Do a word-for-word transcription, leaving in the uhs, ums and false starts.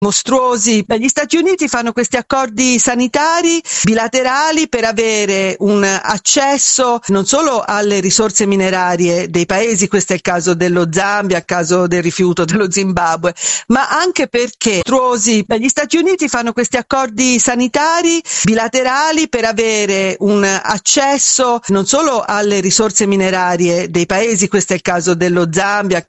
mostruosi. Gli Stati Uniti fanno questi accordi sanitari bilaterali per avere un accesso non solo alle risorse minerarie dei paesi, questo è il caso dello Zambia, il caso del rifiuto dello Zimbabwe, ma anche perché mostruosi. Gli Stati Uniti fanno questi accordi sanitari bilaterali per avere un accesso non solo alle risorse minerarie dei paesi, questo è il caso dello Zambia,